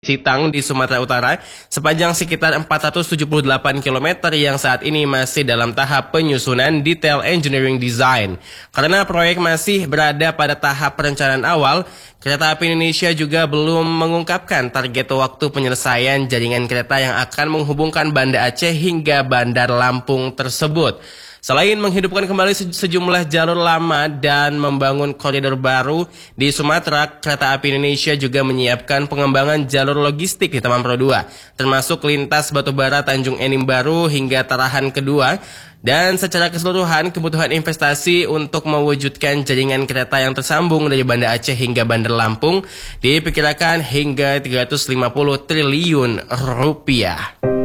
Sitang di Sumatera Utara sepanjang sekitar 478 km yang saat ini masih dalam tahap penyusunan detail engineering design. Karena proyek masih berada pada tahap perencanaan awal, Kereta Api Indonesia juga belum mengungkapkan target waktu penyelesaian jaringan kereta yang akan menghubungkan Banda Aceh hingga Bandar Lampung tersebut. Selain menghidupkan kembali sejumlah jalur lama dan membangun koridor baru di Sumatera, Kereta Api Indonesia juga menyiapkan pengembangan jalur logistik di Taman Pro 2, termasuk lintas Batubara Tanjung Enim Baru hingga Tarahan Kedua, dan secara keseluruhan kebutuhan investasi untuk mewujudkan jaringan kereta yang tersambung dari Banda Aceh hingga Bandar Lampung diperkirakan hingga 350 triliun rupiah.